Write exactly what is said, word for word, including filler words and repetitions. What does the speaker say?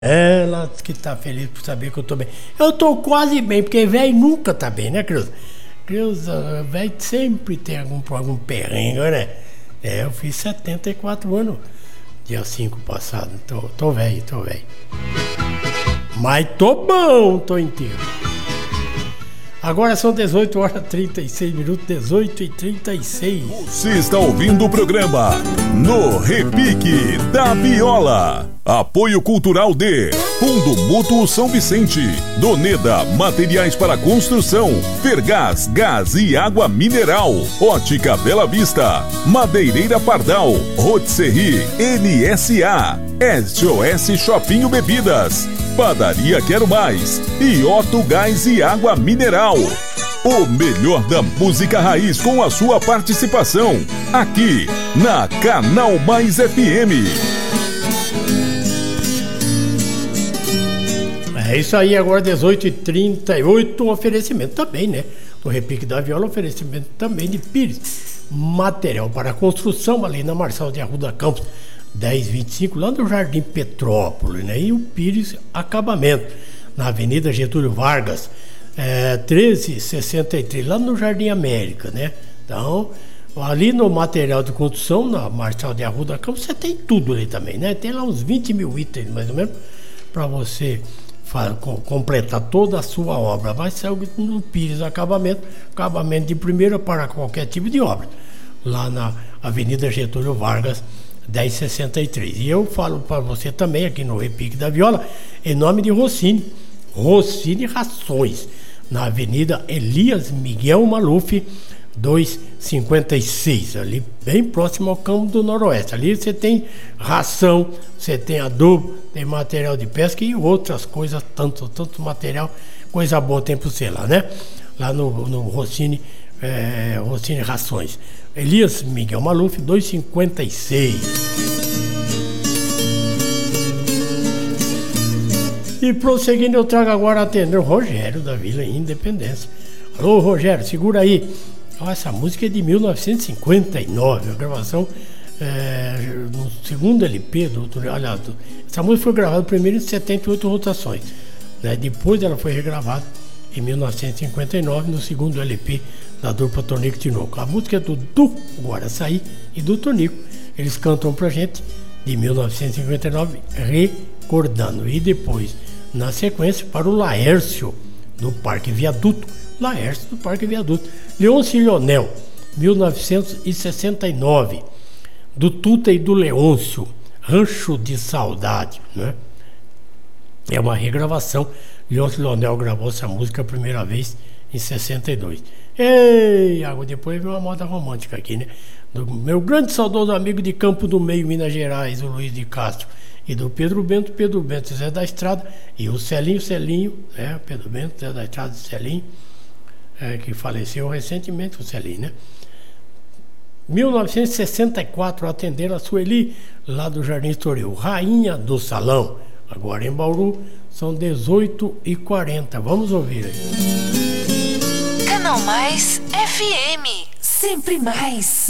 Ela que tá feliz por saber que eu tô bem. Eu tô quase bem, porque velho nunca tá bem, né, Cruz? Cruz, velho sempre tem algum, algum perrengue, né? É, eu fiz setenta e quatro anos, dia cinco passado. Tô, tô velho, tô velho. Mas tô bom, tô inteiro. Agora são dezoito horas e trinta e seis minutos, dezoito e trinta e seis. Você está ouvindo o programa No Repique da Viola. Apoio cultural de Fundo Mútuo São Vicente, Doneda Materiais para Construção, Fergás Gás e Água Mineral, Ótica Bela Vista, Madeireira Pardal, Rotisserie N S A, S O S Shopping Bebidas, Padaria Quero Mais e Otto Gás e Água Mineral. O melhor da música raiz com a sua participação, aqui na Canal Mais F M. É isso aí, agora dezoito e trinta e oito, um oferecimento também, né? No Repique da Viola, oferecimento também de Pires. Material para construção, ali na Marçal de Arruda Campos, dez vinte e cinco, lá no Jardim Petrópolis, né? E o Pires Acabamento, na Avenida Getúlio Vargas, é, treze sessenta e três, lá no Jardim América, né? Então, ali no material de construção, na Marçal de Arruda Campos, você tem tudo ali também, né? Tem lá uns vinte mil itens, mais ou menos, para você completar toda a sua obra. Vai ser no Pires Acabamento, acabamento de primeira para qualquer tipo de obra, lá na Avenida Getúlio Vargas, dez sessenta e três. E eu falo para você também aqui no Repique da Viola, em nome de Rossini, Rossini Rações, na Avenida Elias Miguel Maluf, duzentos e cinquenta e seis, ali bem próximo ao Campo do Noroeste. Ali você tem ração, você tem adubo, tem material de pesca e outras coisas, tanto, tanto material, coisa boa tem para você lá, né? Lá no, no Rossini, é, Rossini Rações. Elias Miguel Maluf, duzentos e cinquenta e seis. E prosseguindo, eu trago agora atender o Rogério da Vila Independência. Alô, Rogério, segura aí. Essa música é de mil novecentos e cinquenta e nove, a gravação é, no segundo L P do, aliás, essa música foi gravada primeiro em setenta e oito rotações, né? Depois ela foi regravada em mil novecentos e cinquenta e nove no segundo L P da dupla Tonico e Tinoco. A música é do Du Guaraçaí e do Tonico. Eles cantam pra gente de mil novecentos e cinquenta e nove, recordando. E depois, na sequência, para o Laércio do Parque Viaduto, Laércio do Parque Viaduto. Leôncio e Leonel, mil novecentos e sessenta e nove, do Tuta e do Leôncio, Rancho de Saudade, né? É uma regravação. Leôncio e Leonel gravou essa música a primeira vez em sessenta e dois. Ei, depois veio uma moda romântica aqui, né? Do meu grande saudoso amigo de Campo do Meio, Minas Gerais, o Luiz de Castro, e do Pedro Bento, Pedro Bento, Zé da Estrada, e o Celinho, Celinho, né? Pedro Bento, Zé da Estrada, Celinho, é, que faleceu recentemente, o Celinho, né? mil novecentos e sessenta e quatro, atenderam a Sueli, lá do Jardim Estoril, Rainha do Salão. Agora em Bauru, são dezoito e quarenta. Vamos ouvir aí. Canal Mais F M, sempre mais.